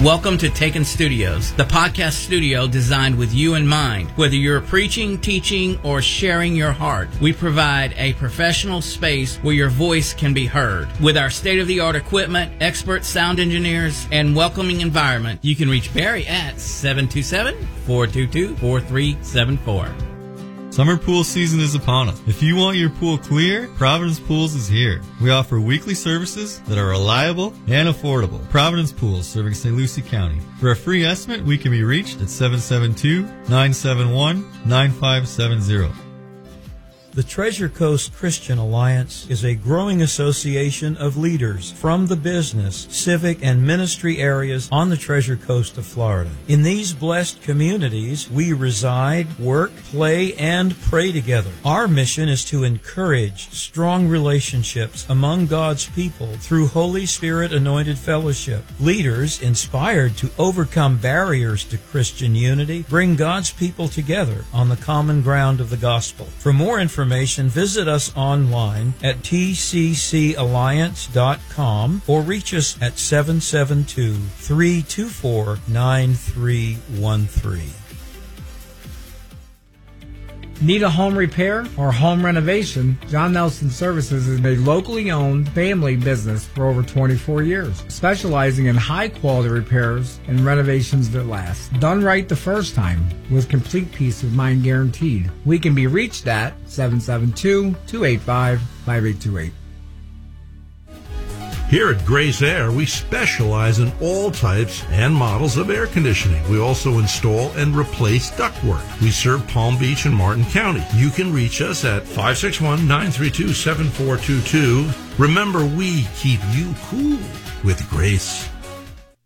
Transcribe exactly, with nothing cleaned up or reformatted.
Welcome to Taken Studios, the podcast studio designed with you in mind. Whether you're preaching, teaching, or sharing your heart, we provide a professional space where your voice can be heard. With our state-of-the-art equipment, expert sound engineers, and welcoming environment, you can reach Barry at seven two seven, four two two, four three seven four. Summer pool season is upon us. If you want your pool clear, Providence Pools is here. We offer weekly services that are reliable and affordable. Providence Pools, serving Saint Lucie County. For a free estimate, we can be reached at seven seven two, nine seven one, nine five seven zero. The Treasure Coast Christian Alliance is a growing association of leaders from the business, civic, and ministry areas on the Treasure Coast of Florida. In these blessed communities, we reside, work, play, and pray together. Our mission is to encourage strong relationships among God's people through Holy Spirit-anointed fellowship. Leaders, inspired to overcome barriers to Christian unity, bring God's people together on the common ground of the gospel. For more information, Information, visit us online at t c c alliance dot com or reach us at seven seven two, three two four, nine three one three. Need a home repair or home renovation? John Nelson Services is a locally owned family business for over twenty-four years, specializing in high-quality repairs and renovations that last. Done right the first time, with complete peace of mind guaranteed. We can be reached at seven seven two, two eight five, five eight two eight. Here at Grace Air, we specialize in all types and models of air conditioning. We also install and replace ductwork. We serve Palm Beach and Martin County. You can reach us at five six one, nine three two, seven four two two. Remember, we keep you cool with Grace.